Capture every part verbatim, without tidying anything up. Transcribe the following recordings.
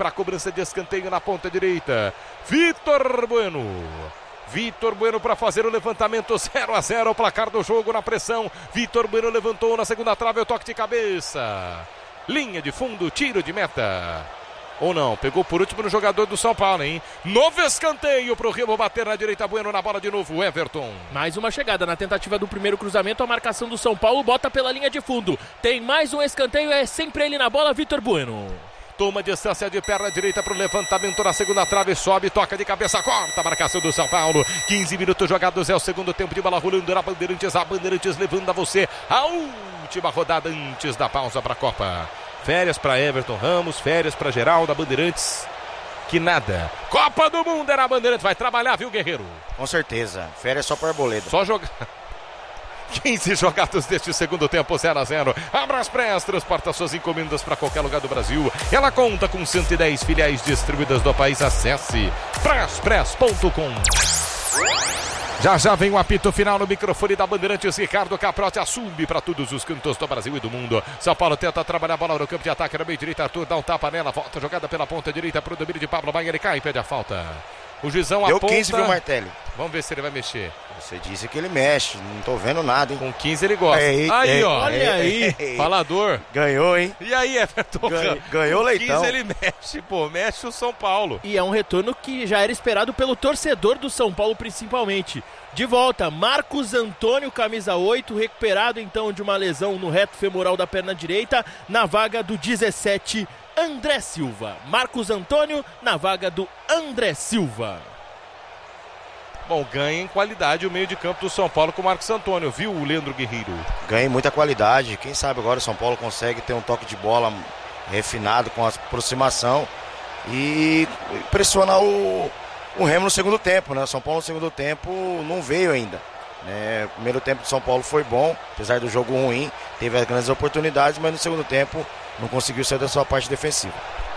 para a cobrança de escanteio na ponta direita. Vitor Bueno. Vitor Bueno para fazer o levantamento, zero a zero, o placar do jogo na pressão. Vitor Bueno levantou na segunda trave, o toque de cabeça. Linha de fundo, tiro de meta. Ou não, pegou por último no jogador do São Paulo, hein? Novo escanteio pro Remo bater na direita, Bueno na bola de novo, Everton. Mais uma chegada na tentativa do primeiro cruzamento, a marcação do São Paulo bota pela linha de fundo. Tem mais um escanteio, é sempre ele na bola, Vitor Bueno. Toma distância de perna direita para o levantamento na segunda trave, sobe, toca de cabeça, corta a marcação do São Paulo. quinze minutos jogados, é o segundo tempo de bola rolando na Bandeirantes, a Bandeirantes levando a você a última rodada antes da pausa para a Copa. Férias para Everton Ramos, férias para Geraldo, a Bandeirantes, que nada. Copa do Mundo era a Bandeirantes, vai trabalhar, viu, Guerreiro? Com certeza, férias só para Arboleda. Só jogar... quinze jogados deste segundo tempo, zero a zero. A Braspress transporta suas encomendas para qualquer lugar do Brasil. Ela conta com cento e dez filiais distribuídas no país. Acesse braspress ponto com. Já já vem o apito final no microfone da Bandeirantes. Ricardo Caprotti assume para todos os cantos do Brasil e do mundo. São Paulo tenta trabalhar a bola no campo de ataque na meia direita. Arthur dá um tapa nela, volta jogada pela ponta direita para o domínio de Pablo Maia. Ele cai e pede a falta. O juizão Deu aponta... quinze, viu, Martelli? Vamos ver se ele vai mexer. Você disse que ele mexe, não tô vendo nada, hein? Com quinze ele gosta. Ei, aí, ei, ó. Olha ei, aí. ei, Falador. Ganhou, hein? E aí, Everton? Ganhou, ganhou o leitão. quinze ele mexe, pô. Mexe o São Paulo. E é um retorno que já era esperado pelo torcedor do São Paulo, principalmente. De volta, Marcos Antônio, camisa oito, recuperado então de uma lesão no reto femoral da perna direita, na vaga do dezessete, André Silva. Marcos Antônio na vaga do André Silva. Bom, ganha em qualidade o meio de campo do São Paulo com o Marcos Antônio, viu, o Leandro Guerreiro? Ganha muita qualidade. Quem sabe agora o São Paulo consegue ter um toque de bola refinado com a aproximação e pressionar o, o Remo no segundo tempo, né? O São Paulo no segundo tempo não veio ainda. Né? O primeiro tempo do São Paulo foi bom, apesar do jogo ruim, teve as grandes oportunidades, mas no segundo tempo não conseguiu sair da sua parte defensiva.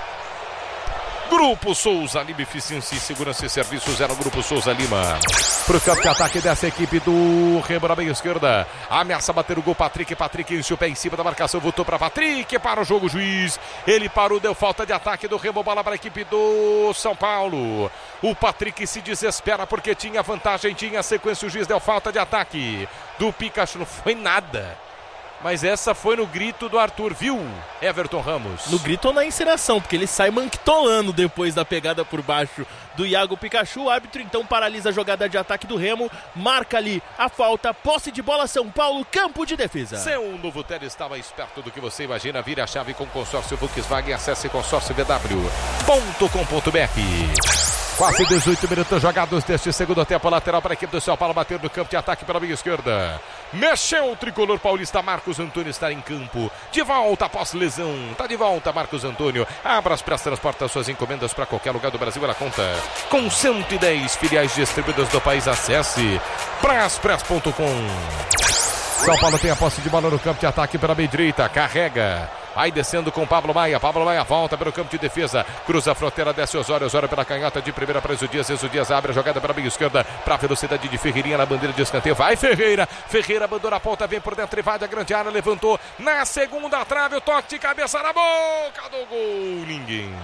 Grupo Souza Lima, eficiência e segurança e serviços, era o Grupo Souza Lima. Pro campo de ataque dessa equipe do Remo na meia esquerda. Ameaça bater o gol, Patrick. Patrick enche o pé em cima da marcação, voltou para Patrick, para o jogo, juiz. Ele parou, deu falta de ataque do Remo, bola para a equipe do São Paulo. O Patrick se desespera porque tinha vantagem, tinha sequência, o juiz deu falta de ataque do Pikachu, não foi nada. Mas essa foi no grito do Arthur, viu, Everton Ramos? No grito ou na encenação, porque ele sai manquitolando depois da pegada por baixo do Iago Pikachu. O árbitro então paralisa a jogada de ataque do Remo, marca ali a falta, posse de bola São Paulo, campo de defesa. Seu novo Tele está mais perto do que você imagina. Vire a chave com consórcio Volkswagen, acesse consórcio v w ponto com ponto b r. Quase dezoito minutos jogados deste segundo tempo, lateral para a equipe do São Paulo, bater no campo de ataque pela meia esquerda. Mexeu o tricolor paulista, Marcos Antônio está em campo, de volta após lesão, tá de volta Marcos Antônio. A Braspress transporta suas encomendas para qualquer lugar do Brasil, ela conta com cento e dez filiais distribuídas do país. Acesse braspress ponto com. São Paulo tem a posse de bola no campo de ataque pela meia direita, carrega. Vai descendo com Pablo Maia. Pablo Maia volta pelo campo de defesa. Cruza a fronteira, desce Osório. Osório pela canhota de primeira para o Dias. O Dias abre a jogada para a meia esquerda. Para a velocidade de Ferreirinha na bandeira de escanteio. Vai Ferreira. Ferreira abandona a ponta. Vem por dentro. Invade a grande área. Levantou na segunda trave. O toque de cabeça na boca do gol. Ninguém.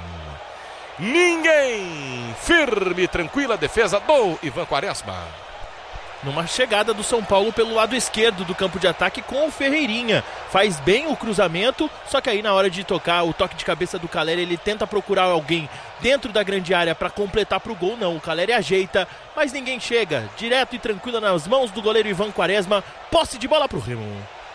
Ninguém. Firme, tranquila defesa do Ivan Quaresma. Numa chegada do São Paulo pelo lado esquerdo do campo de ataque com o Ferreirinha. Faz bem o cruzamento, só que aí na hora de tocar o toque de cabeça do Caleri, ele tenta procurar alguém dentro da grande área para completar para o gol. Não, o Caleri ajeita, mas ninguém chega. Direto e tranquila nas mãos do goleiro Ivan Quaresma. Posse de bola para o Remo.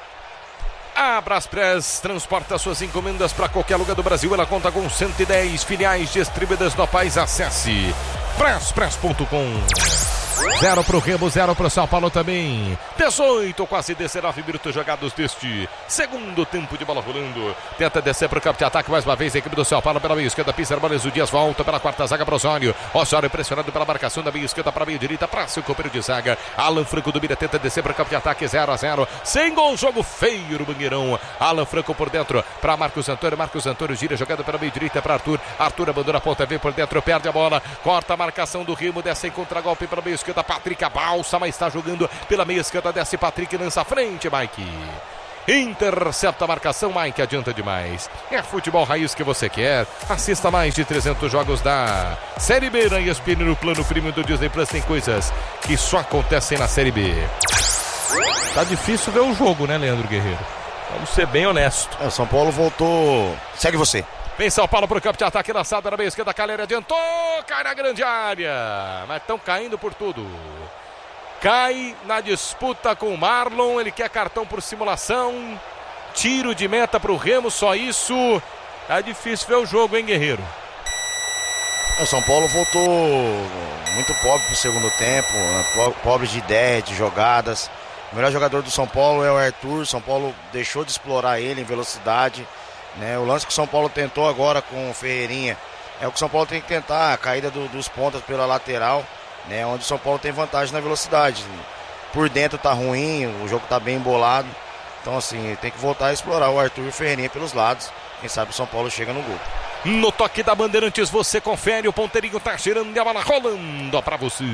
A Braspress transporta suas encomendas para qualquer lugar do Brasil. Ela conta com cento e dez filiais distribuídas no país. Acesse braspress ponto com. Zero pro Remo, zero pro São Paulo também. dezoito, quase dezenove minutos jogados deste segundo tempo de bola rolando. Tenta descer pro campo de ataque mais uma vez a equipe do São Paulo pela meia esquerda. Pisa Armanes, o Dias volta pela quarta zaga pro Osório. Osório pressionado pela marcação da meia esquerda para a meia direita. Para seu companheiro de zaga. Alan Franco domina, tenta descer pro campo de ataque. zero a zero. Sem gol, jogo feio no Mangueirão. Alan Franco por dentro para Marcos Antônio. Marcos Antônio gira jogada pela meia direita para Arthur. Arthur abandona a ponta, vem por dentro, perde a bola. Corta a marcação do Remo, desce em contra-golpe pela meia esquerda. Patrick balsa, mas está jogando pela meia esquerda, desce Patrick, lança à frente, Mike. intercepta a marcação, Mike, adianta demais. É futebol raiz que você quer. Assista mais de trezentos jogos da Série B na E S P N no plano premium do Disney Plus. Tem coisas que só acontecem na Série B. Tá difícil ver o jogo, né, Leandro Guerreiro? Vamos ser bem honestos. É, o São Paulo voltou. Segue você. Vem São Paulo pro campo de ataque, lançada na meia esquerda, Calera adiantou, cai na grande área. Mas estão caindo por tudo. Cai na disputa com o Marlon, ele quer cartão por simulação. Tiro de meta pro Remo, só isso. Tá difícil ver o jogo, hein, Guerreiro? O São Paulo voltou muito pobre pro segundo tempo, né? Pobre de ideia, de jogadas. O melhor jogador do São Paulo é o Arthur. São Paulo deixou de explorar ele em velocidade, né? O lance que o São Paulo tentou agora com o Ferreirinha é o que o São Paulo tem que tentar, a caída do, dos pontas pela lateral, né? Onde o São Paulo tem vantagem na velocidade. Por dentro tá ruim, o jogo tá bem embolado. Então assim, tem que voltar a explorar o Arthur e o Ferreirinha pelos lados. Quem sabe o São Paulo chega no gol. No toque da Bandeirantes você confere, o ponteirinho tá girando e a bola rolando pra você.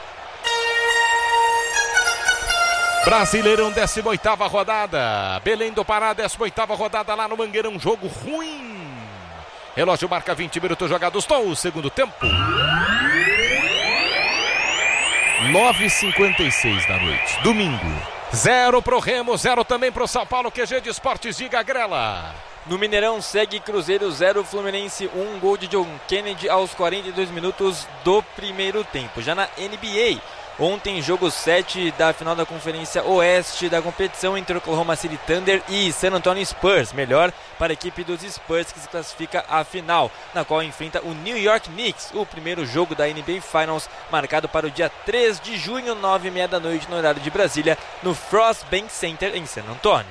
Brasileirão, décima oitava rodada. Belém do Pará, décima oitava rodada lá no Mangueirão. Jogo ruim. Relógio marca vinte minutos jogados no segundo tempo. nove e cinquenta e seis da noite, domingo. Zero pro Remo, zero também pro São Paulo. Q G de Esportes, diga Grela. No Mineirão segue Cruzeiro zero, Fluminense um, gol de John Kennedy aos quarenta e dois minutos do primeiro tempo. Já na N B A, ontem jogo sete da final da Conferência Oeste da competição entre Oklahoma City Thunder e San Antonio Spurs. Melhor para a equipe dos Spurs, que se classifica à final, na qual enfrenta o New York Knicks. O primeiro jogo da N B A Finals marcado para o dia três de junho, nove e meia da noite, no horário de Brasília, no Frost Bank Center em San Antônio.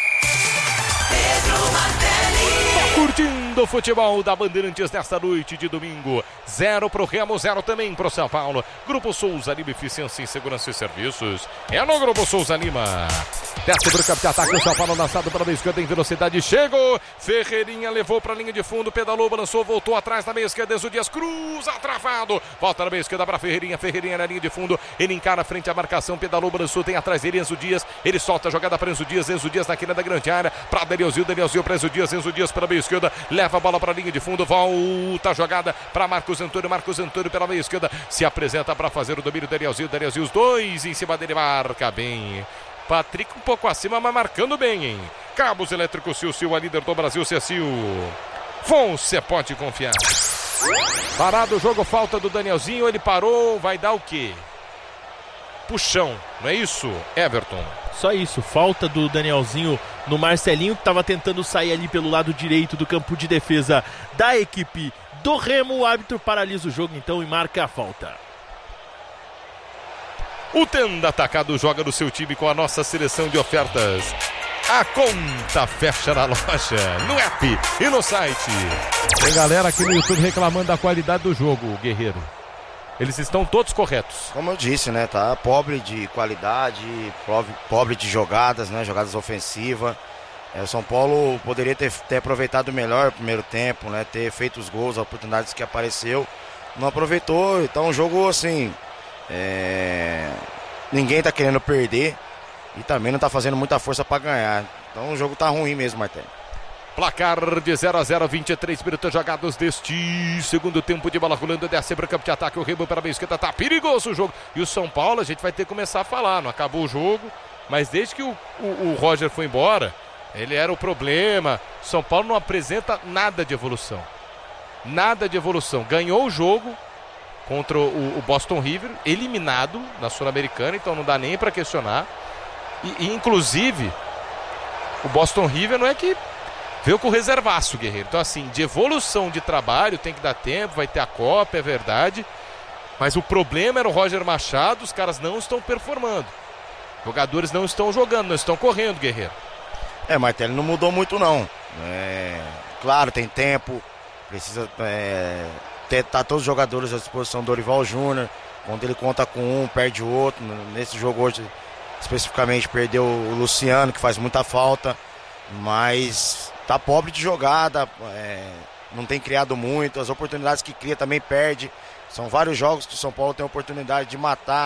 Curtindo o futebol da Bandeirantes nesta noite de domingo. Zero pro Remo, zero também pro São Paulo. Grupo Souza Lima, eficiência em segurança e serviços. É no Grupo Souza Lima. Desce pro campo de ataque, o São Paulo lançado pela meia esquerda em velocidade. Chegou, Ferreirinha levou pra linha de fundo, pedalou, balançou, voltou atrás na meia esquerda. Enzo Dias cruza, travado. Volta na meia esquerda pra Ferreirinha, Ferreirinha na linha de fundo. Ele encara frente à marcação, pedalou, balançou, tem atrás dele Enzo Dias. Ele solta a jogada para Enzo Dias, Enzo Dias na quina da grande área. Pra Danielzinho, Danielzinho pra Enzo Dias, Enzo Dias pela meia esquerda. Leva a bola para a linha de fundo, volta a jogada para Marcos Antônio, Marcos Antônio pela meia esquerda, se apresenta para fazer o domínio, Danielzinho, Danielzinho, os dois em cima dele, marca bem. Patrick um pouco acima, mas marcando bem, hein? Cabos Elétricos Sil Sil, a líder do Brasil, Cecil. Você pode confiar. Parado o jogo, falta do Danielzinho, ele parou, vai dar o quê? Puxão, não é isso, Everton? Só isso, falta do Danielzinho no Marcelinho, que estava tentando sair ali pelo lado direito do campo de defesa da equipe do Remo. O árbitro paralisa o jogo então e marca a falta. O Tenda Atacado joga no seu time com a nossa seleção de ofertas. A conta fecha na loja, no app e no site. Tem galera aqui no YouTube reclamando da qualidade do jogo, Guerreiro. Eles estão todos corretos. Como eu disse, né? Tá pobre de qualidade, pobre, pobre de jogadas, né? Jogadas ofensivas. É, o São Paulo poderia ter, ter aproveitado melhor o primeiro tempo, né? Ter feito os gols, as oportunidades que apareceu. Não aproveitou. Então um jogo assim. É... Ninguém tá querendo perder. E também não tá fazendo muita força para ganhar. Então o jogo tá ruim mesmo, Martelo. Placar de zero a zero, vinte e três minutos jogados deste segundo tempo, de bola rolando, desce para o campo de ataque, o Remo para a meia esquerda, tá perigoso o jogo. E o São Paulo, a gente vai ter que começar a falar, não acabou o jogo, mas desde que o, o, o Roger foi embora, ele era o problema. O São Paulo não apresenta nada de evolução. Nada de evolução. Ganhou o jogo contra o, o Boston River, eliminado na Sul-Americana, então não dá nem para questionar. E, e inclusive, o Boston River não é que veio com o reservaço, Guerreiro. Então, assim, de evolução de trabalho tem que dar tempo, vai ter a Copa, é verdade. Mas o problema era o Roger Machado, os caras não estão performando. Jogadores não estão jogando, não estão correndo, Guerreiro. É, Martelo, não mudou muito, não. É, claro, tem tempo, precisa é, ter tá todos os jogadores à disposição do Dorival Júnior. Quando ele conta com um, perde o outro. Nesse jogo hoje, especificamente, perdeu o Luciano, que faz muita falta. Mas tá pobre de jogada, é, não tem criado muito, as oportunidades que cria também perde. São vários jogos que o São Paulo tem a oportunidade de matar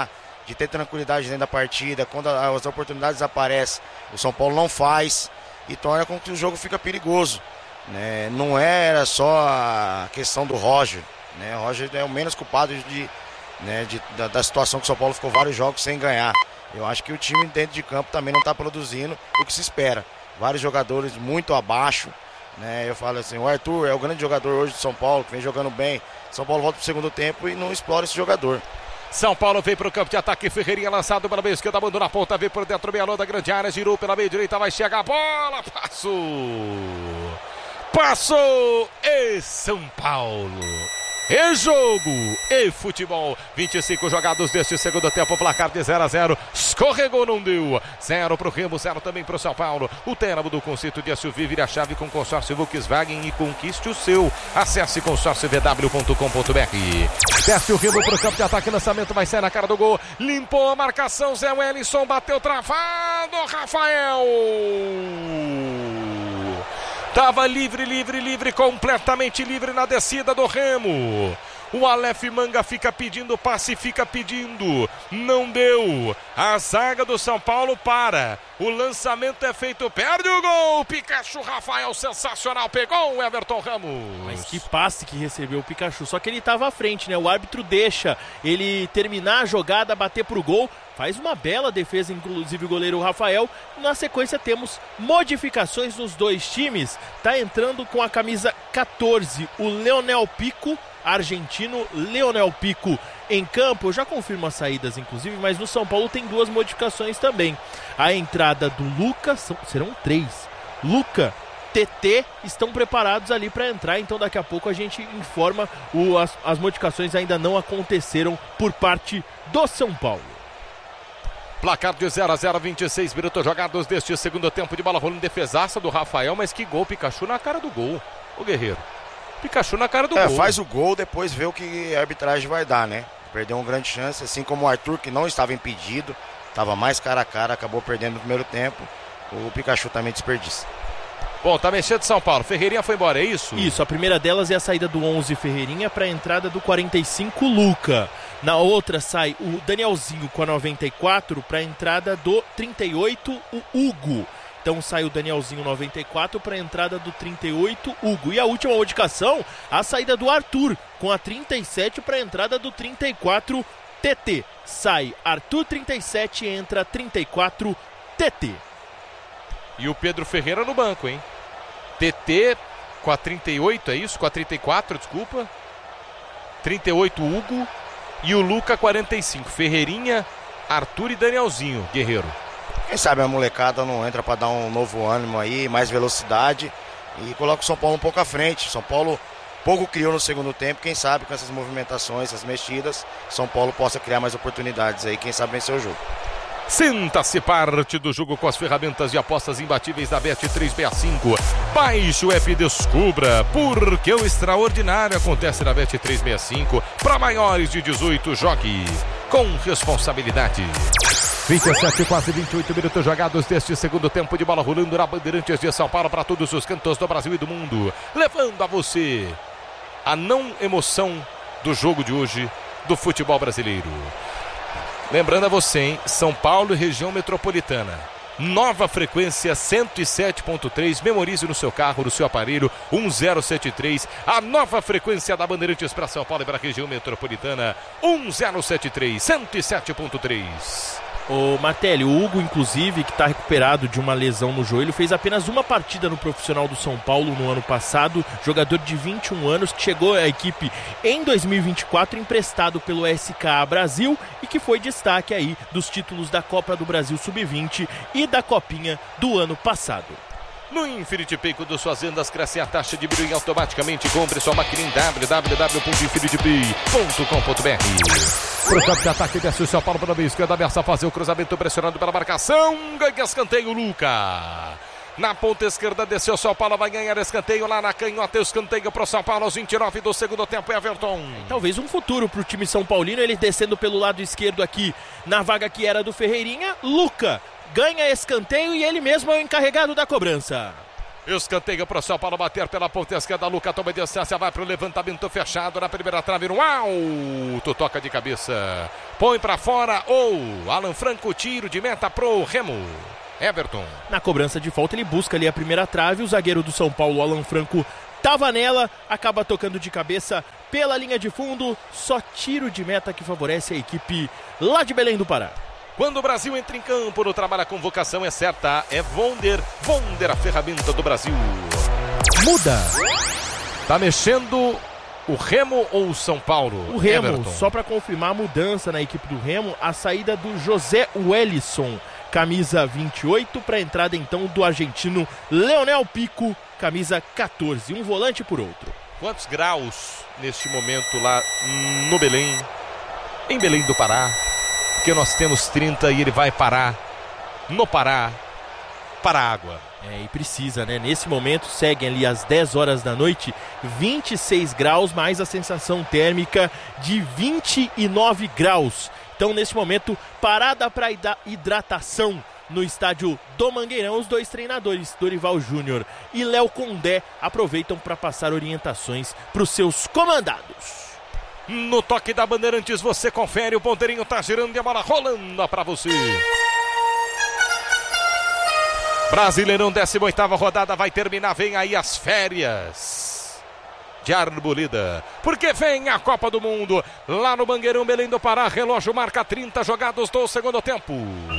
de ter tranquilidade dentro da partida. Quando as oportunidades aparecem, o São Paulo não faz e torna com que o jogo fica perigoso, né? Não era só a questão do Roger, né? O Roger é o menos culpado de, né, de, da, da situação que o São Paulo ficou vários jogos sem ganhar. Eu acho que o time dentro de campo também não está produzindo o que se espera. Vários jogadores muito abaixo, né? Eu falo assim, o Arthur é o grande jogador hoje de São Paulo, que vem jogando bem. São Paulo volta para o segundo tempo e não explora esse jogador. São Paulo vem para o campo de ataque, Ferreirinha lançado pela meia esquerda, mandou na ponta, vem por dentro, meia da grande área, girou pela meia direita, vai chegar a bola, passou, passou, e São Paulo, e jogo, e futebol, vinte e cinco jogados deste segundo tempo, placar de zero a zero, escorregou, não deu, zero para o Remo, zero também para o São Paulo, o Téramo do conceito de S U V, vira a chave com consórcio Volkswagen e conquiste o seu, acesse consórcio v w ponto com ponto b r. Desce o Remo para o campo de ataque, lançamento vai sair na cara do gol, limpou a marcação, Zé Wellington, bateu travado, Rafael! Tava livre, livre, livre, completamente livre na descida do Remo. O Aleph Manga fica pedindo passe, fica pedindo. Não deu. A zaga do São Paulo para. O lançamento é feito, perde o gol. Pikachu Rafael, sensacional. Pegou o Everton Ramos. Mas que passe que recebeu o Pikachu. Só que ele estava à frente, né? O árbitro deixa ele terminar a jogada, bater pro gol. Faz uma bela defesa, inclusive o goleiro Rafael. Na sequência temos modificações nos dois times. Tá entrando com a camisa catorze o Leonel Pico, argentino Leonel Pico em campo. Eu já confirmo as saídas, inclusive, mas no São Paulo tem duas modificações também. A entrada do Luca, são, serão três. Luca, T T estão preparados ali para entrar, então daqui a pouco a gente informa. O, as, as modificações ainda não aconteceram por parte do São Paulo. Placar de zero a zero, vinte e seis minutos jogados deste segundo tempo, de bola rolando, defesaça do Rafael, mas que gol, Pikachu na cara do gol, o Guerreiro. Pikachu na cara do é, gol. Faz o gol, depois vê o que a arbitragem vai dar, né? Perdeu uma grande chance, assim como o Arthur, que não estava impedido, estava mais cara a cara, acabou perdendo no primeiro tempo. O Pikachu também desperdiça. Bom, tá mexendo São Paulo. Ferreirinha foi embora, é isso? Isso, a primeira delas é a saída do onze Ferreirinha para a entrada do quarenta e cinco Luca. Na outra sai o Danielzinho com a noventa e quatro para a entrada do trinta e oito, o Hugo. Então sai o Danielzinho noventa e quatro para a entrada do trinta e oito, Hugo. E a última modificação, a saída do Arthur com a trinta e sete para a entrada do trinta e quatro, T T. Sai Arthur trinta e sete, entra trinta e quatro, T T. E o Pedro Ferreira no banco, hein? T T com a trinta e oito, é isso? Com a trinta e quatro, desculpa. trinta e oito, Hugo. E o Luca, quarenta e cinco. Ferreirinha, Arthur e Danielzinho, Guerreiro. Quem sabe a molecada não entra para dar um novo ânimo aí, mais velocidade. E coloca o São Paulo um pouco à frente. São Paulo pouco criou no segundo tempo. Quem sabe com essas movimentações, essas mexidas, São Paulo possa criar mais oportunidades aí. Quem sabe vencer o jogo. Sinta-se parte do jogo com as ferramentas de apostas imbatíveis da Bet três sessenta e cinco. Baixe o app e descubra porque o extraordinário acontece na Bet três sessenta e cinco. Para maiores de dezoito, jogue com responsabilidade. vinte e sete, quase vinte e oito minutos jogados deste segundo tempo, de bola rolando na Bandeirantes de São Paulo para todos os cantos do Brasil e do mundo, levando a você a não emoção do jogo de hoje do futebol brasileiro. Lembrando a você, hein? São Paulo e região metropolitana. Nova frequência cento e sete ponto três. Memorize no seu carro, no seu aparelho, um zero sete três. A nova frequência da Bandeirantes para São Paulo e para a região metropolitana, um zero sete três, cento e sete ponto três. O Martelli, o Hugo, inclusive, que está recuperado de uma lesão no joelho, fez apenas uma partida no profissional do São Paulo no ano passado. Jogador de vinte e um anos que chegou à equipe em dois mil e vinte e quatro, emprestado pelo S K A Brasil e que foi destaque aí dos títulos da Copa do Brasil sub vinte e da Copinha do ano passado. No Infinity Pay, quando suas vendas crescem, a taxa diminui automaticamente. Compre sua máquina em w w w ponto infinity pay ponto com ponto b r. Pro campo de ataque, desce o São Paulo pela meia esquerda, ameaça a fazer o cruzamento pressionado pela marcação. Ganha escanteio, Luca. Na ponta esquerda, desceu o São Paulo, vai ganhar escanteio lá na canhota. Escanteio pro São Paulo aos vinte e nove do segundo tempo, Everton. Talvez um futuro pro time São Paulino, ele descendo pelo lado esquerdo aqui, na vaga que era do Ferreirinha. Luca ganha escanteio e ele mesmo é o encarregado da cobrança. Escanteio para o São Paulo bater pela ponta esquerda. Luca toma distância, vai para o levantamento fechado na primeira trave. No alto, toca de cabeça. Põe para fora ou Alan Franco, tiro de meta pro Remo. Everton. Na cobrança de falta ele busca ali a primeira trave. O zagueiro do São Paulo, Alan Franco, tava nela. Acaba tocando de cabeça pela linha de fundo. Só tiro de meta que favorece a equipe lá de Belém do Pará. Quando o Brasil entra em campo, no trabalho a convocação é certa, é Wonder, Wonder a ferramenta do Brasil. Muda. Tá mexendo o Remo ou o São Paulo? O Remo, Everton. Só para confirmar a mudança na equipe do Remo, a saída do José Wellison, camisa vinte e oito, para a entrada então do argentino Leonel Pico, camisa quatorze, um volante por outro. Quantos graus neste momento lá no Belém, em Belém do Pará? Porque nós temos trinta e ele vai parar no Pará para a água. É, e precisa, né? Nesse momento seguem ali às dez horas da noite, vinte e seis graus, mais a sensação térmica de vinte e nove graus. Então, nesse momento, parada para hidratação no estádio do Mangueirão. Os dois treinadores, Dorival Júnior e Léo Condé, aproveitam para passar orientações para os seus comandados. No toque da Bandeirantes você confere, o ponteirinho tá girando e a bola rolando para você. Brasileirão, décima oitava rodada vai terminar, vem aí as férias de Arboleda, porque vem a Copa do Mundo lá no Mangueirão, Belém do Pará. Relógio marca trinta jogados do segundo tempo.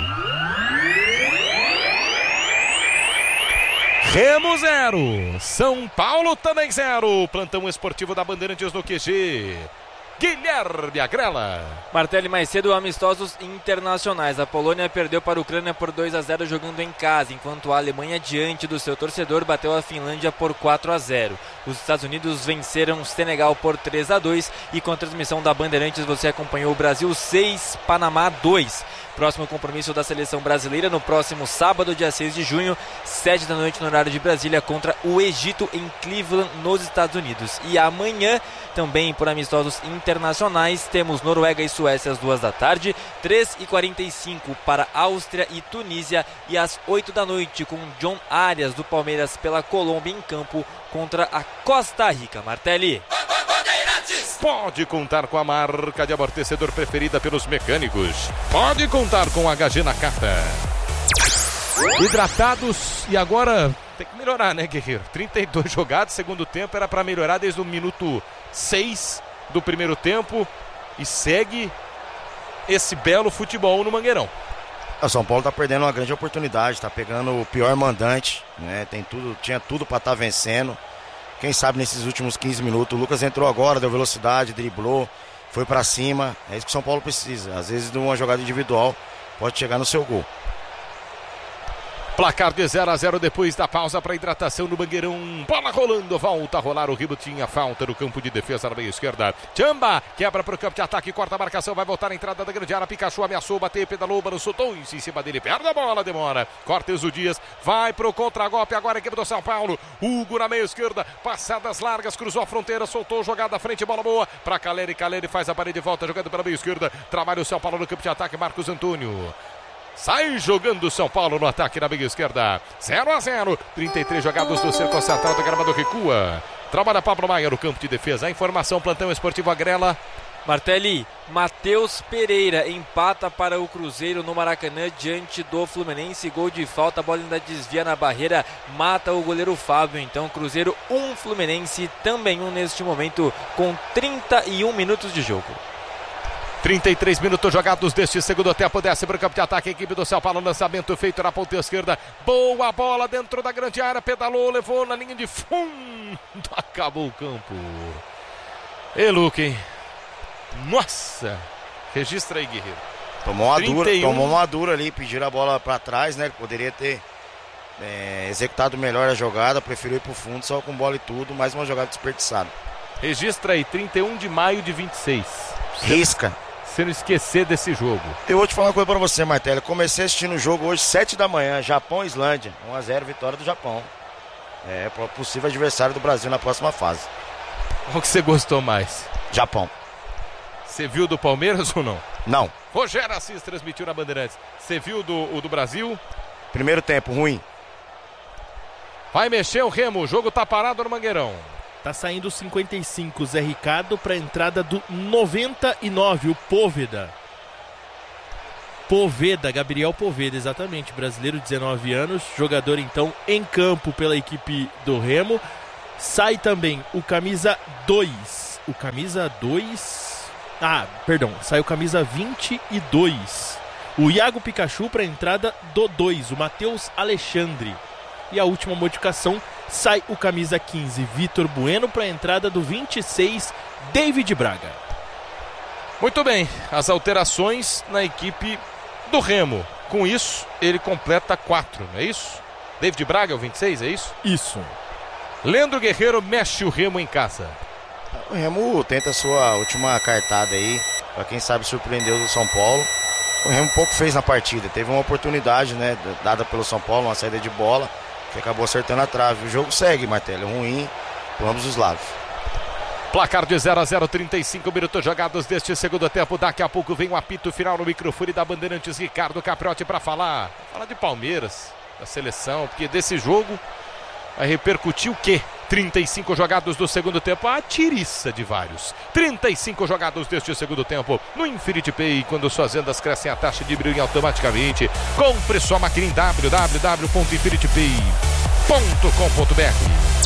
Remo zero, São Paulo também zero. Plantão esportivo da Bandeirantes no Q G. Guilherme Agrela. Martelli, mais cedo, amistosos internacionais. A Polônia perdeu para a Ucrânia por dois a zero jogando em casa, enquanto a Alemanha, diante do seu torcedor, bateu a Finlândia por quatro a zero. Os Estados Unidos venceram o Senegal por três a dois e com a transmissão da Bandeirantes você acompanhou o Brasil seis, Panamá dois. Próximo compromisso da seleção brasileira no próximo sábado, dia seis de junho, sete da noite no horário de Brasília, contra o Egito em Cleveland, nos Estados Unidos. E amanhã, também por amistosos internacionais, temos Noruega e Suécia às duas da tarde, três e quarenta e cinco para Áustria e Tunísia, e às oito da noite com John Arias do Palmeiras pela Colômbia em campo contra a Costa Rica. Martelli. Pode contar com a marca de amortecedor preferida pelos mecânicos. Pode contar com H G Nakata. Hidratados e agora tem que melhorar, né, Guerreiro? trinta e dois jogados, segundo tempo era para melhorar desde o minuto seis do primeiro tempo e segue esse belo futebol no Mangueirão. O São Paulo está perdendo uma grande oportunidade, está pegando o pior mandante, né? Tem tudo, tinha tudo para estar tá vencendo. Quem sabe nesses últimos quinze minutos, o Lucas entrou agora, deu velocidade, driblou, foi para cima. É isso que o São Paulo precisa. Às vezes, de uma jogada individual, pode chegar no seu gol. Placar de zero a zero depois da pausa para hidratação no Mangueirão. Bola rolando, volta a rolar. O Ribo tinha falta no campo de defesa na meia esquerda. Tchamba quebra para o campo de ataque, corta a marcação, vai voltar na entrada da grande área. Pikachu ameaçou, bateu, pedalou, balançou dois em cima dele, perde a bola, demora. Cortes o Dias, vai para o contra-golpe. Agora a equipe do São Paulo. Hugo na meia esquerda, passadas largas, cruzou a fronteira, soltou, jogada à frente, bola boa para Caleri. Caleri faz a parede de volta, jogando pela meia esquerda. Trabalha o São Paulo no campo de ataque, Marcos Antônio. Sai jogando o São Paulo no ataque na meia esquerda. zero a zero. trinta e três jogados do cerco central do gramado recua. Trabalha Pablo Maia no campo de defesa. A informação, plantão esportivo Agrela. Martelli, Matheus Pereira empata para o Cruzeiro no Maracanã diante do Fluminense. Gol de falta, a bola ainda desvia na barreira, mata o goleiro Fábio. Então Cruzeiro um, Fluminense também um neste momento, com trinta e um minutos de jogo. trinta e três minutos jogados deste segundo tempo. Desce para o campo de ataque a equipe do São Paulo. Lançamento feito na ponta esquerda. Boa bola dentro da grande área. Pedalou, levou na linha de fundo. Acabou o campo. E Luque, hein? Nossa! Registra aí, Guerreiro. Tomou uma dura, tomou uma dura ali. Pediram a bola para trás, né? Poderia ter é, executado melhor a jogada. Preferiu ir para o fundo, só com bola e tudo. Mais uma jogada desperdiçada. Registra aí, trinta e um de maio de vinte e seis. Risca. Se não esquecer desse jogo. Eu vou te falar uma coisa pra você, Martelli. Comecei assistindo o jogo hoje, sete da manhã, Japão e Islândia. um a zero, vitória do Japão. É, possível adversário do Brasil na próxima fase. Qual que você gostou mais? Japão. Você viu do Palmeiras ou não? Não. Rogério Assis transmitiu na Bandeirantes. Você viu do, o do Brasil? Primeiro tempo, ruim. Vai mexer o Remo, o jogo tá parado no Mangueirão. Tá saindo o cinquenta e cinco, Zé Ricardo, para a entrada do noventa e nove, o Poveda. Poveda, Gabriel Poveda, exatamente, brasileiro, dezenove anos, jogador então em campo pela equipe do Remo. Sai também o camisa dois, o camisa dois, ah, perdão, sai o camisa vinte e dois, o Iago Pikachu para a entrada do dois, o Matheus Alexandre. E a última modificação, sai o camisa quinze, Vitor Bueno, para a entrada do vinte e seis, David Braga. Muito bem, as alterações na equipe do Remo. Com isso, ele completa quatro, não é isso? David Braga é o vinte e seis, é isso? Isso. Leandro Guerreiro mexe o Remo em casa. O Remo tenta a sua última cartada aí, para quem sabe surpreender o São Paulo. O Remo pouco fez na partida, teve uma oportunidade, né, dada pelo São Paulo, uma saída de bola, que acabou acertando a trave. O jogo segue, Martelo, ruim por ambos os lados. Placar de zero a zero, trinta e cinco minutos jogados deste segundo tempo. Daqui a pouco vem o apito final no microfone da Bandeirantes, Ricardo Capriotti, para falar. Falar de Palmeiras, da seleção, porque desse jogo vai repercutir o quê? trinta e cinco jogados do segundo tempo, a tiriça de vários. trinta e cinco jogados deste segundo tempo no Infinity Pay, quando suas vendas crescem, a taxa de brilho automaticamente. Compre sua máquina em w w w ponto infinity pay ponto com ponto b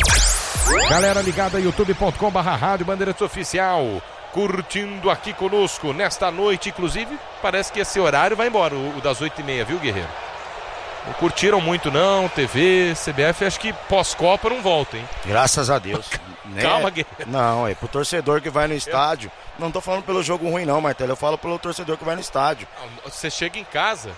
r. Galera ligada, youtube ponto com barra rádio Bandeirantes Oficial, curtindo aqui conosco nesta noite, inclusive parece que esse horário vai embora, o, o das oito e meia, viu, Guerreiro? Não curtiram muito não, T V, C B F, acho que pós-Copa não volta, hein? Graças a Deus. Né? Calma, Guerreiro. Não, é pro torcedor que vai no estádio. Não tô falando pelo jogo ruim não, Martelo, eu falo pelo torcedor que vai no estádio. Você chega em casa,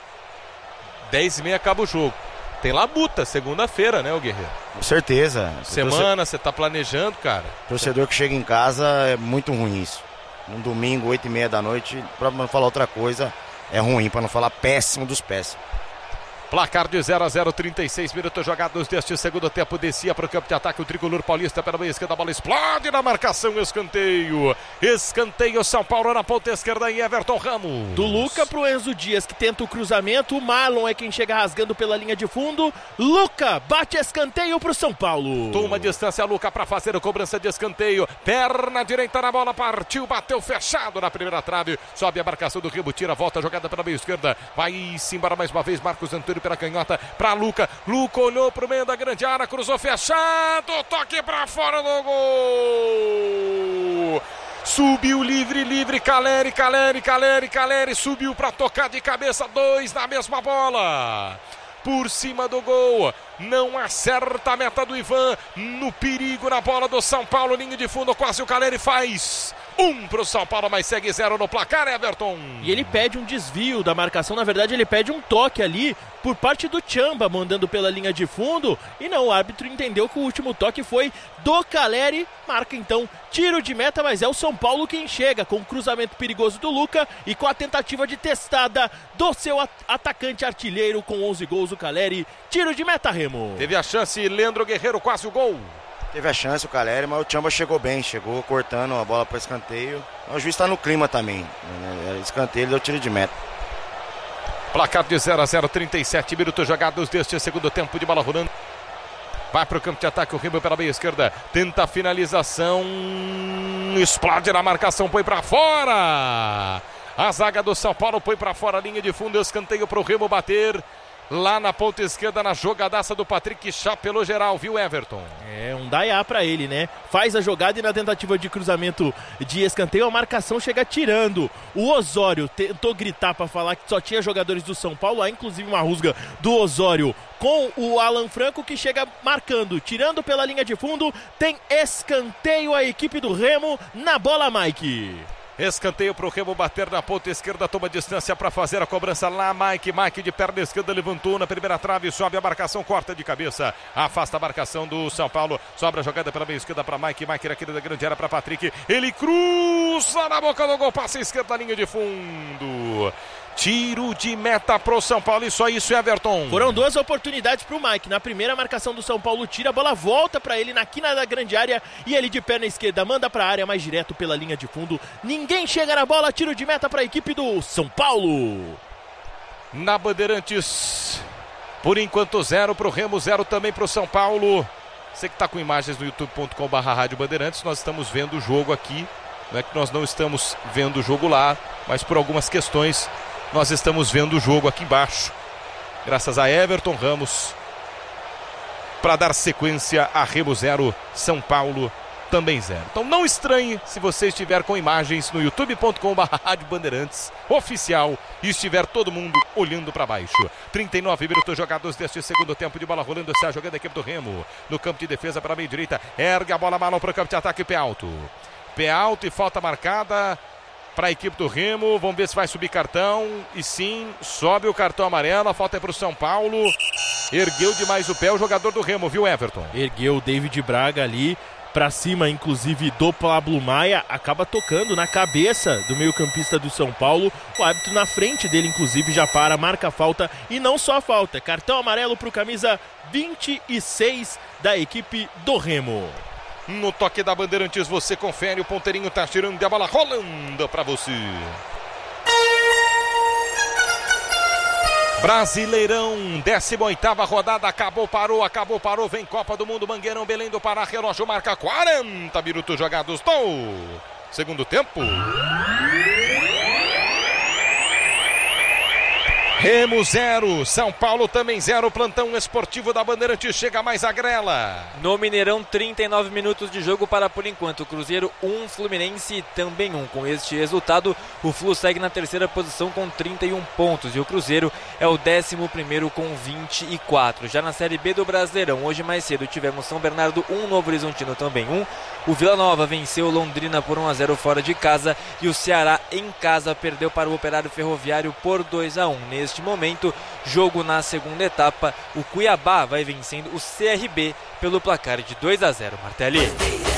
dez e meia acaba o jogo. Tem labuta, segunda-feira, né, o Guerreiro? Com certeza. Semana, você tá planejando, cara. Torcedor que chega em casa é muito ruim isso. Um domingo, oito e meia da noite, pra não falar outra coisa, é ruim, pra não falar péssimo dos péssimos. Placar de zero a zero, trinta e seis minutos jogados deste segundo tempo. Descia para o campo de ataque o tricolor paulista pela meia esquerda. A bola explode na marcação. Escanteio. Escanteio. São Paulo na ponta esquerda e Everton Ramos. Do Luca pro Enzo Dias, que tenta o cruzamento. O Marlon é quem chega rasgando pela linha de fundo. Luca bate escanteio pro São Paulo. Toma distância, Luca, para fazer a cobrança de escanteio. Perna direita na bola. Partiu, bateu fechado na primeira trave. Sobe a marcação do Remo. Tira, volta a jogada pela meia esquerda. Vai-se embora mais uma vez. Marcos Antônio pela canhota para Luca. Luca olhou pro meio da grande área, cruzou fechado, toque para fora do gol. Subiu livre, livre, Caleri, Caleri, Caleri, Caleri, subiu para tocar de cabeça, dois na mesma bola. Por cima do gol, não acerta a meta do Ivan, no perigo na bola do São Paulo, linha de fundo, quase o Caleri faz um pro São Paulo, mas segue zero no placar, Everton. E ele pede um desvio da marcação, na verdade ele pede um toque ali por parte do Tchamba, mandando pela linha de fundo, e não, o árbitro entendeu que o último toque foi do Caleri, marca então tiro de meta, mas é o São Paulo quem chega com o cruzamento perigoso do Luca e com a tentativa de testada do seu at- atacante artilheiro com onze gols, o Caleri, tiro de meta, Remo. Teve a chance, Leandro Guerreiro, quase o gol. Teve a chance o Caleri, mas o Tchamba chegou bem, chegou cortando a bola para escanteio. O juiz está no clima também, né? Escanteio, ele deu tiro de meta. Placar de zero a zero, trinta e sete minutos jogados deste segundo tempo, de bola rolando. Vai para o campo de ataque o Remo pela meia esquerda, tenta a finalização, explode na marcação, põe para fora. A zaga do São Paulo põe para fora a linha de fundo, escanteio para o Remo bater. Lá na ponta esquerda, na jogadaça do Patrick, chapelou geral, viu, Everton? É, um daiá pra ele, né? Faz a jogada e na tentativa de cruzamento de escanteio, a marcação chega tirando. O Osório tentou gritar pra falar que só tinha jogadores do São Paulo, há inclusive uma rusga do Osório com o Alan Franco, que chega marcando, tirando pela linha de fundo. Tem escanteio a equipe do Remo na bola, Mike. Escanteio para o Remo bater na ponta esquerda, toma distância para fazer a cobrança lá, Mike, Mike de perna esquerda, levantou na primeira trave, sobe a marcação, corta de cabeça, afasta a marcação do São Paulo, sobra a jogada pela meia esquerda para Mike, Mike naquele da grande área para Patrick, ele cruza na boca do gol, passa a esquerda, linha de fundo. Tiro de meta pro São Paulo, e só isso, Everton. Foram duas oportunidades pro Mike. Na primeira, a marcação do São Paulo tira, a bola volta pra ele na quina da grande área e ele de perna esquerda manda pra área, mais direto pela linha de fundo. Ninguém chega na bola, tiro de meta pra equipe do São Paulo. Na Bandeirantes, Por enquanto zero para o Remo, zero também para o São Paulo. Você que está com imagens no youtube ponto com barra rádio bandeirantes, nós estamos vendo o jogo aqui. Não é que nós não estamos vendo o jogo lá, mas por algumas questões nós estamos vendo o jogo aqui embaixo. Graças a Everton Ramos, para dar sequência a Remo zero, São Paulo também zero. Então não estranhe se você estiver com imagens no youtube ponto com barra rádio bandeirantes oficial e estiver todo mundo olhando para baixo. trinta e nove minutos jogados deste segundo tempo, de bola rolando, está jogando a equipe do Remo no campo de defesa para a meia direita, ergue a bola malão para o campo de ataque, pé alto. Pé alto e falta marcada para a equipe do Remo. Vamos ver se vai subir cartão. E sim, sobe o cartão amarelo. A falta é para o São Paulo. Ergueu demais o pé o jogador do Remo, viu, Everton? Ergueu o David Braga ali para cima, inclusive do Pablo Maia. Acaba tocando na cabeça do meio-campista do São Paulo. O árbitro na frente dele, inclusive, já para, marca a falta. E não só a falta, cartão amarelo para o camisa vinte e seis da equipe do Remo. No toque da Bandeirantes você confere, o ponteirinho tá tirando e a bola rolando para você. Brasileirão, décima oitava rodada, acabou, parou, acabou, parou, vem Copa do Mundo, Mangueirão, Belém do Pará, relógio marca quarenta minutos jogados do segundo tempo. Remo zero, São Paulo também zero, plantão esportivo da Bandeirante chega mais a grela. No Mineirão, trinta e nove minutos de jogo para por enquanto. Cruzeiro um, Fluminense também um. Com este resultado, o Flu segue na terceira posição com trinta e um pontos. E o Cruzeiro é o décimo primeiro com vinte e quatro. Já na Série B do Brasileirão, hoje mais cedo tivemos São Bernardo um, Novo Horizontino também um. O Vila Nova venceu o Londrina por um a zero fora de casa. E o Ceará em casa perdeu para o Operário Ferroviário por dois a um. Neste momento, jogo na segunda etapa, o Cuiabá vai vencendo o C R B pelo placar de dois a zero. Martelli.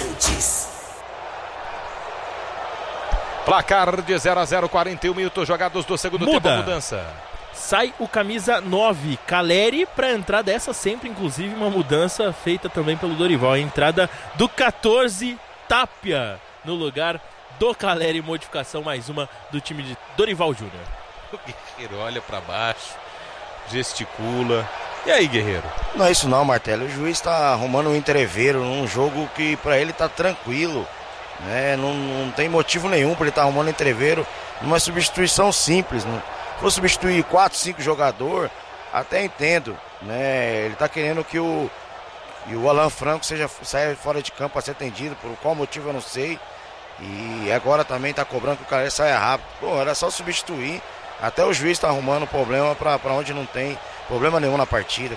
Placar de zero a zero, quarenta e um minutos jogados do segundo Muda. tempo, a mudança. Sai o camisa nove, Caleri, para entrar dessa sempre, inclusive uma mudança feita também pelo Dorival. A entrada do quatorze, Tapia, no lugar do Caleri, modificação mais uma do time de Dorival Júnior. O Guerreiro olha para baixo, gesticula. E aí, Guerreiro? Não é isso não, Martelo. O juiz está arrumando um entreveiro num jogo que para ele tá tranquilo, né? Não, não tem motivo nenhum para ele estar tá arrumando entreveiro numa substituição simples. Não for substituir quatro, cinco jogadores, até entendo, né? Ele está querendo que o, que o Alan Franco seja, saia fora de campo para ser atendido, por qual motivo eu não sei. E agora também está cobrando que o cara saia rápido. Pô, era só substituir. Até o juiz está arrumando problema para onde não tem problema nenhum na partida.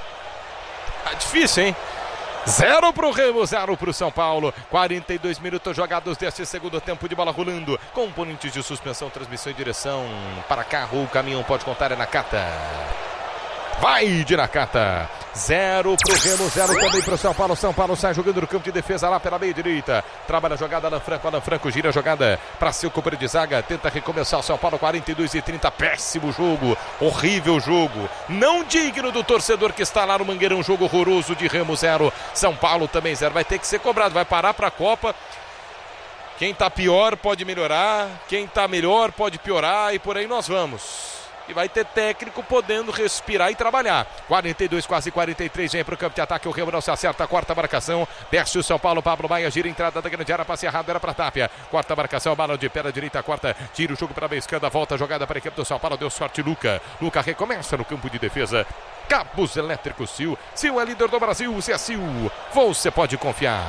Tá difícil, hein? Zero pro Remo, zero pro São Paulo. quarenta e dois minutos jogados deste segundo tempo, de bola rolando. Componentes de suspensão, transmissão e direção. Para carro, o caminhão pode contar é Nakata. Vai de Nakata. Zero pro Remo, zero também pro São Paulo. São Paulo sai jogando no campo de defesa lá pela meia direita. Trabalha a jogada, Alan Franco. Alan Franco gira a jogada para seu companheiro de zaga. Tenta recomeçar o São Paulo, quarenta e dois e trinta. Péssimo jogo, horrível jogo. Não digno do torcedor que está lá no Mangueirão. Jogo horroroso de Remo zero. São Paulo também zero. Vai ter que ser cobrado, vai parar para a Copa. Quem tá pior pode melhorar. Quem tá melhor pode piorar. E por aí nós vamos. E vai ter técnico podendo respirar e trabalhar. quarenta e dois, quase quarenta e três, vem para o campo de ataque, o Remo não se acerta, quarta marcação, desce o São Paulo, Pablo Maia, gira a entrada da grande área, passe errado, era para Tapia, quarta marcação, bala de pé da direita, quarta, tira o jogo para a esquerda, volta a jogada para a equipe do São Paulo, deu sorte Luca, Luca recomeça no campo de defesa, Cabos Elétricos Sil, Sil é líder do Brasil, se é Sil, você pode confiar.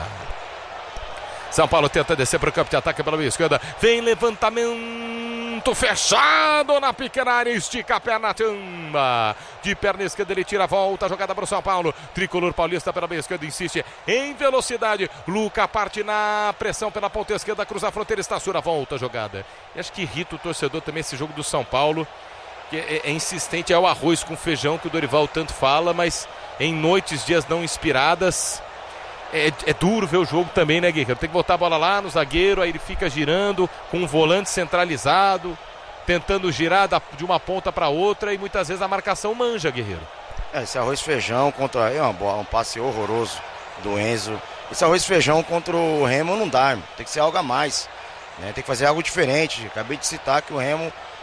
São Paulo tenta descer para o campo de ataque pela meia esquerda, vem levantamento fechado na pequena área, estica a perna, tamba. De perna esquerda ele tira a volta, jogada para o São Paulo, tricolor paulista pela meia esquerda, insiste em velocidade, Luca parte na pressão pela ponta esquerda, cruza a fronteira, estaciona, volta a jogada. E acho que irrita o torcedor também esse jogo do São Paulo, que é, é insistente, é o arroz com feijão que o Dorival tanto fala, mas em noites, dias não inspiradas, É, é duro ver o jogo também, né, Guerreiro? Tem que botar a bola lá no zagueiro, aí ele fica girando com um volante centralizado, tentando girar da, de uma ponta para outra, e muitas vezes a marcação manja, Guerreiro. É, esse arroz feijão contra... É uma bola, um passe horroroso do Enzo. Esse arroz feijão contra o Remo não dá, irmão. Tem que ser algo a mais, né? Tem que fazer algo diferente. Acabei de citar que o Remo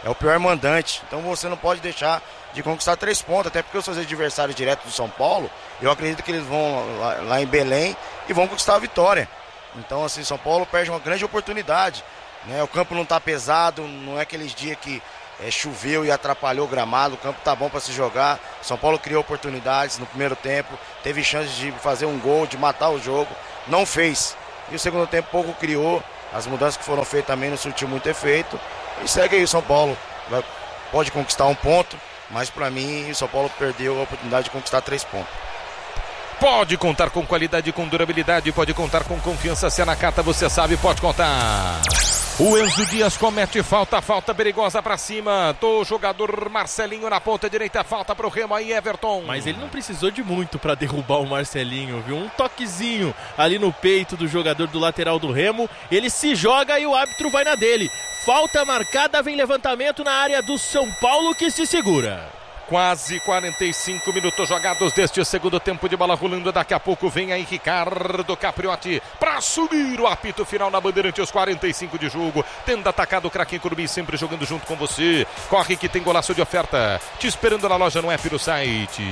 é o pior mandante. Então você não pode deixar de conquistar três pontos, até porque os seus adversários diretos do São Paulo, eu acredito que eles vão lá, lá em Belém e vão conquistar a vitória. Então, assim, São Paulo perde uma grande oportunidade, né? O campo não está pesado, não é aqueles dias que é, choveu e atrapalhou o gramado, o campo tá bom para se jogar. São Paulo criou oportunidades no primeiro tempo, teve chance de fazer um gol, de matar o jogo, não fez. E o segundo tempo pouco criou, as mudanças que foram feitas também não surtiu muito efeito. E segue aí o São Paulo, vai, pode conquistar um ponto, mas para mim o São Paulo perdeu a oportunidade de conquistar três pontos. Pode contar com qualidade, com durabilidade, pode contar com confiança. Se é na carta, você sabe, pode contar. O Enzo Dias comete falta, falta perigosa pra cima do jogador Marcelinho na ponta direita, falta pro Remo aí, Everton. Mas ele não precisou de muito pra derrubar o Marcelinho, viu? Um toquezinho ali no peito do jogador do lateral do Remo, ele se joga e o árbitro vai na dele. Falta marcada, vem levantamento na área do São Paulo que se segura. Quase quarenta e cinco minutos jogados deste segundo tempo de bola rolando. Daqui a pouco vem aí Ricardo Capriotti para assumir o apito final na Bandeirantes. quarenta e cinco de jogo. Tendo atacado o craque Curumim, sempre jogando junto com você. Corre que tem golaço de oferta. Te esperando na loja, no app, no site.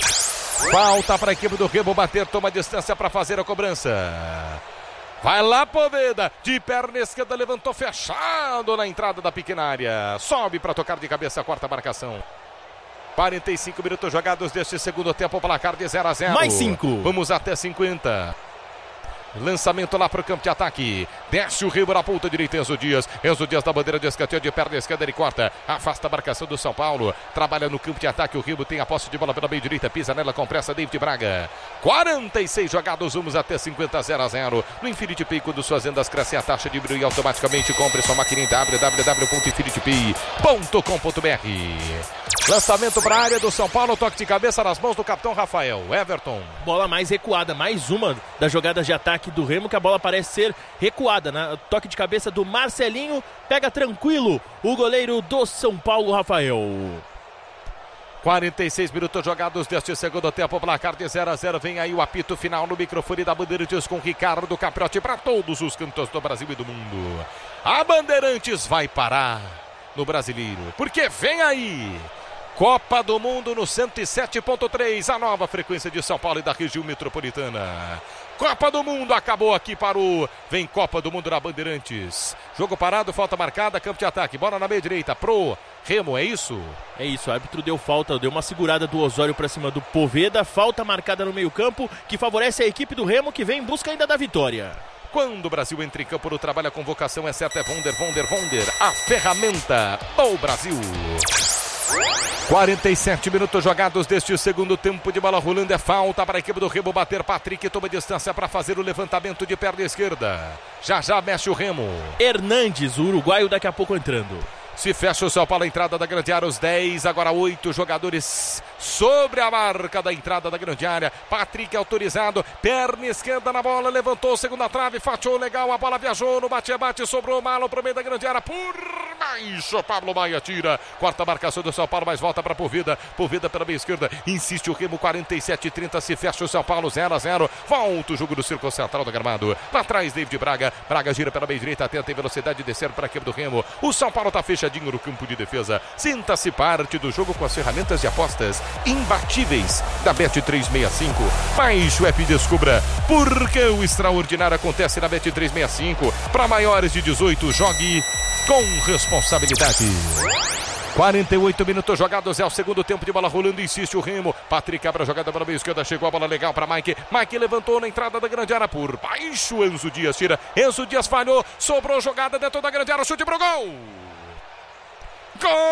Falta para a equipe do Remo bater, toma distância para fazer a cobrança. Vai lá, Poveda, de perna esquerda, levantou fechado na entrada da pequena área. Sobe para tocar de cabeça a quarta marcação. quarenta e cinco minutos jogados deste segundo tempo, placar de zero a zero. Mais cinco. Vamos até cinquenta. Lançamento lá para o campo de ataque. Desce o Remo na ponta direita, Enzo Dias. Enzo Dias da bandeira de escanteio de perna esquerda, ele corta. Afasta a marcação do São Paulo. Trabalha no campo de ataque. O Remo tem a posse de bola pela meia direita. Pisa nela com pressa, David Braga. quarenta e seis jogados, vamos até cinquenta, zero a zero. No Infinity Pay, quando suas vendas crescem, a taxa diminui automaticamente. Compre sua máquina em w w w ponto infinity pay ponto com ponto b r. Lançamento para a área do São Paulo. Toque de cabeça nas mãos do capitão Rafael. Everton. Bola mais recuada. Mais uma das jogadas de ataque do Remo, que a bola parece ser recuada, né? Toque de cabeça do Marcelinho. Pega tranquilo o goleiro do São Paulo, Rafael. quarenta e seis minutos jogados deste segundo tempo, placar de zero a zero. Vem aí o apito final no microfone da Bandeirantes com Ricardo Capriotti para todos os cantos do Brasil e do mundo. A Bandeirantes vai parar no Brasileiro, porque vem aí Copa do Mundo no cento e sete ponto três, a nova frequência de São Paulo e da região metropolitana. Copa do Mundo acabou aqui, parou. Vem Copa do Mundo na Bandeirantes. Jogo parado, falta marcada, campo de ataque. Bola na meia direita, pro Remo, é isso? É isso, o árbitro deu falta, deu uma segurada do Osório para cima do Poveda. Falta marcada no meio campo, que favorece a equipe do Remo, que vem em busca ainda da vitória. Quando o Brasil entra em campo no trabalho, a convocação é certa, é Vonder, Vonder, Vonder. A ferramenta do Brasil. quarenta e sete minutos jogados deste segundo tempo de bola rolando. É falta para a equipe do Remo bater. Patrick toma distância para fazer o levantamento de perna esquerda. Já já mexe o Remo. Hernandes, o uruguaio, daqui a pouco entrando. Se fecha o São Paulo, a entrada da grande área, os dez, agora oito jogadores sobre a marca da entrada da grande área. Patrick autorizado, perna esquerda na bola, levantou, segunda trave, fatiou legal, a bola viajou no bate-bate, sobrou malo para o meio da grande área, por baixo, Pablo Maia tira, quarta marcação do São Paulo, mas volta para Poveda, Poveda pela meia esquerda, insiste o Remo, quarenta e sete trinta, se fecha o São Paulo, zero a zero, volta o jogo do círculo central do gramado, lá atrás David Braga, Braga gira pela meia direita, tenta em velocidade descer para a equipe do Remo, o São Paulo está fechadinho no campo de defesa. Sinta-se parte do jogo com as ferramentas de apostas imbatíveis da Bet trezentos e sessenta e cinco. Baixe o app e descubra por que o extraordinário acontece na Bet trezentos e sessenta e cinco. Para maiores de dezoito, jogue com responsabilidade. quarenta e oito minutos jogados, é o segundo tempo de bola rolando, insiste o Remo. Patrick abre a jogada pela meia esquerda, chegou a bola legal para Mike. Mike levantou na entrada da grande área por baixo. Enzo Dias tira. Enzo Dias falhou, sobrou jogada dentro da grande área, chute pro gol. Gol!